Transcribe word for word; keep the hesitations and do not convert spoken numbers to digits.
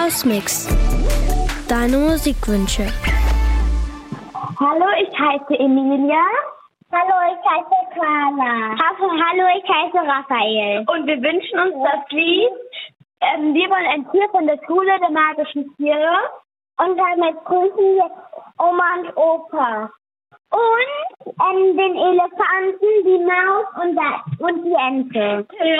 Cosmix. Deine Musikwünsche. Hallo, ich heiße Emilia. Hallo, ich heiße Carla. Hallo, ich heiße Raphael. Und wir wünschen uns das Lied ähm, Wir wollen ein Tier von der Schule der magischen Tiere. Und damit grüßen wir Oma und Opa. Und ähm, den Elefanten, die Maus und, da, und die Ente.